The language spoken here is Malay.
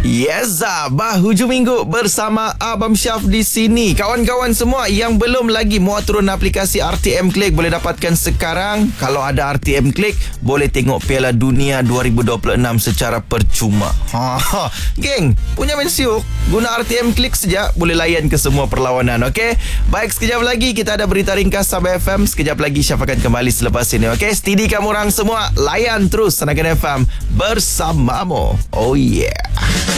Yes, hujung minggu bersama Abang Syaf di sini. Kawan-kawan semua yang belum lagi muat turun aplikasi RTM Click boleh dapatkan sekarang. Kalau ada RTM Click, boleh tengok Piala Dunia 2026 secara percuma. Geng, punya main siuk, guna RTM Click saja boleh layan ke semua perlawanan, okey? Baik, sekejap lagi kita ada berita ringkas Sabah FM. Sekejap lagi Syaf akan kembali selepas ini, okey? Steady kamu orang semua, layan terus Sanakan FM bersamamu. Oh yeah.